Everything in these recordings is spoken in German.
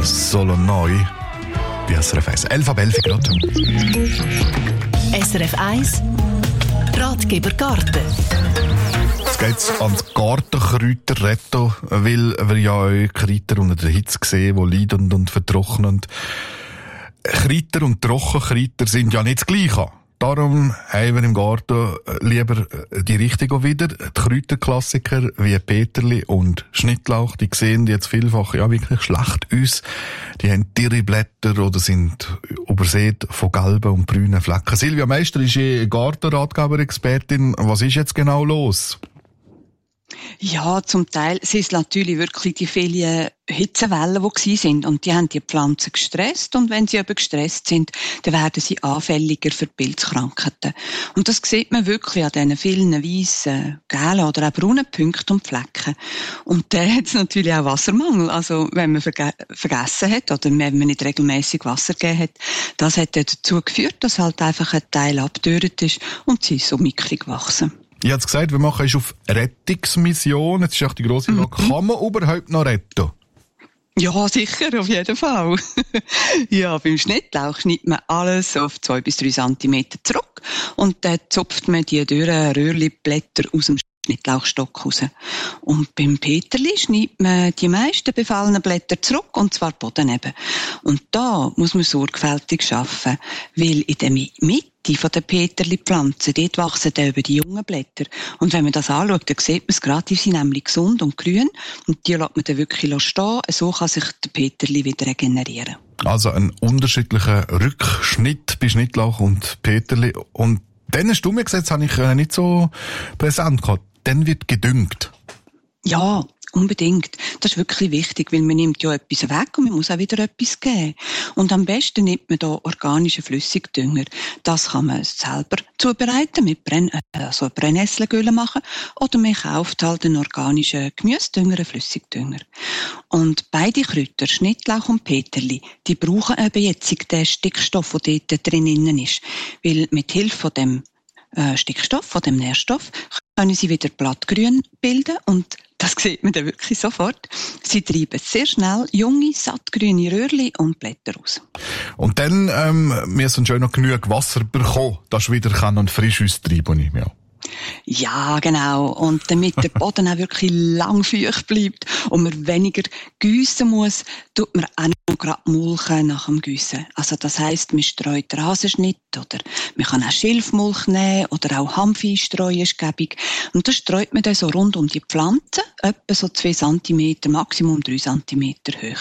Solo neu bei SRF 1. 11 ab 11 Grad. SRF 1 Ratgeber Garten. Jetzt geht's ans Gartenkräuterretto, weil wir ja auch Kräuter unter der Hitze sehen, die leiden und vertrocknen. Kräuter und Trockenkräuter sind ja nicht das Gleiche. Darum haben wir im Garten lieber die richtigen wieder. Die Kräuterklassiker wie Peterli und Schnittlauch, die sehen jetzt vielfach ja wirklich schlecht aus. Die haben dürre Blätter oder sind übersät von gelben und brünen Flecken. Silvia Meister ist Gartenratgeber-Expertin. Was ist jetzt genau los? Ja, zum Teil sind es natürlich wirklich die vielen Hitzewellen, die sind. Und die haben die Pflanzen gestresst. Und wenn sie eben gestresst sind, dann werden sie anfälliger für Pilzkrankheiten. Und das sieht man wirklich an diesen vielen weißen, gelben oder auch braunen Punkten und Flecken. Und dann hat es natürlich auch Wassermangel. Also, wenn man vergessen hat oder wenn man nicht regelmäßig Wasser gegeben hat, das hat dazu geführt, dass halt einfach ein Teil abgedürrt ist und sie ist so mickrig gewachsen. Ich habe gesagt, wir machen auf Rettungsmission. Jetzt ist auch die grosse Frage, kann man überhaupt noch retten? Ja, sicher, auf jeden Fall. Ja, beim Schnittlauch schneidet man alles auf 2 bis 3 Zentimeter zurück und dann zupft man die dürren Röhrli-Blätter aus dem Schnittlauchstock raus. Und beim Peterli schneidet man die meisten befallenen Blätter zurück, und zwar Boden eben. Und da muss man sorgfältig arbeiten, weil in der Mitte von den Peterli-Pflanzen, dort wachsen dann über die jungen Blätter. Und wenn man das anschaut, dann sieht man es gerade, die sind nämlich gesund und grün. Und die lässt man dann wirklich stehen. So kann sich der Peterli wieder regenerieren. Also ein unterschiedlicher Rückschnitt bei Schnittlauch und Peterli. Und dann hast du mir gesagt, das habe ich nicht so präsent gehabt. Dann wird gedüngt. Ja, unbedingt. Das ist wirklich wichtig, weil man nimmt ja etwas weg und man muss auch wieder etwas geben. Und am besten nimmt man da organischen Flüssigdünger. Das kann man selber zubereiten, mit Brennnesselgülle machen, oder man kauft halt einen organischen Gemüsedünger, einen Flüssigdünger. Und beide Kräuter, Schnittlauch und Peterli, die brauchen eben jetzt den Stickstoff, der dort drinnen ist. Weil mit Hilfe von dem Stickstoff, von dem Nährstoff, können sie wieder Blattgrün bilden, und das sieht man dann wirklich sofort. Sie treiben sehr schnell junge, sattgrüne Röhrli und Blätter aus. Und dann müssen schon noch genug Wasser bekommen, dass wieder frisch austreiben kann. Ja. Ja, genau. Und damit der Boden auch wirklich lang feucht bleibt und man weniger gießen muss, tut man auch noch gerade mulchen nach dem Gießen. Also das heisst, man streut Rasenschnitt, oder man kann auch Schilfmulch nehmen oder auch Hanf einstreuen, ist gäbig. Und das streut man dann so rund um die Pflanze, etwa so 2 cm, Maximum 3 cm hoch.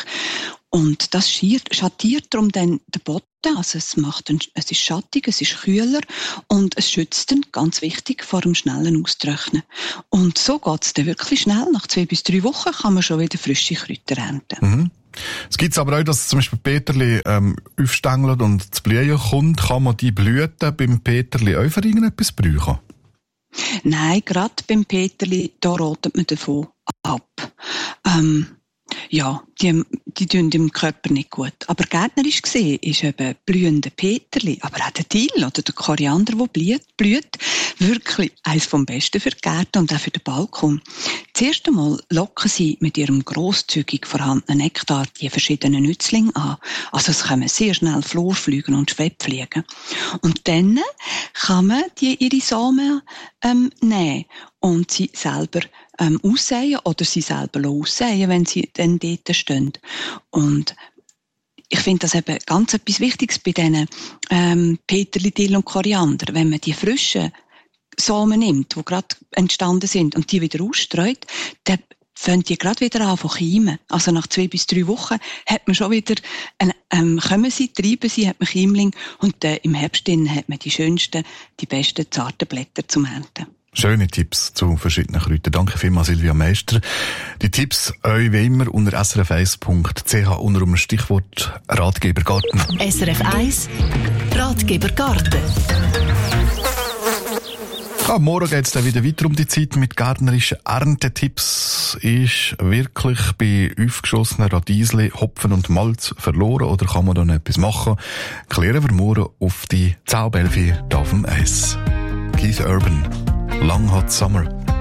Und das schattiert darum dann den Boden. Also es ist schattig, es ist kühler und es schützt dann, ganz wichtig, vor dem schnellen Austrocknen. Und so geht es dann wirklich schnell. Nach 2 bis 3 Wochen kann man schon wieder frische Kräuter ernten. Mhm. Es gibt aber auch, dass zum Beispiel Peterli aufstängelt und zu blühen kommt. Kann man die Blüten beim Peterli auch für irgendetwas brauchen? Nein, gerade beim Peterli, da ratet man davon ab. Ja, die tun im Körper nicht gut. Aber gärtnerisch gesehen ist eben blühende Peterli, aber auch der Dill oder der Koriander, der blüht, wirklich eines vom Besten für die Gärten und auch für den Balkon. Zuerst einmal locken sie mit ihrem grosszügig vorhandenen Nektar die verschiedenen Nützlinge an. Also es können sehr schnell Florfliegen und Schwebfliegen. Und dann kann man ihre Samen nehmen und sie selber aussäen oder sie selber aussäen, wenn sie dann dort stehen. Und ich finde das eben ganz etwas Wichtiges bei diesen Peterli, Dill und Koriander. Wenn man die frischen Samen nimmt, die gerade entstanden sind, und die wieder ausstreut, dann fangen die gerade wieder an zu keimen. Also nach 2 bis 3 Wochen hat man schon wieder, kommen sie, treiben sie, hat man Keimling, und im Herbst hat man die schönsten, die besten zarten Blätter zum Ernten. Schöne Tipps zu verschiedenen Kräutern. Danke vielmals, Silvia Meister. Die Tipps euch wie immer unter srf1.ch unter dem Stichwort Ratgeber Garten. SRF 1 Ratgeber Garten. Ja, morgen geht es dann wieder weiter um die Zeit mit gärtnerischen Erntetipps. Ist wirklich bei aufgeschossenen Radiesli Hopfen und Malz verloren oder kann man da noch etwas machen? Klären wir morgen auf die 10:11 hier auf dem Eis. Keith Urban, Long Hot Summer.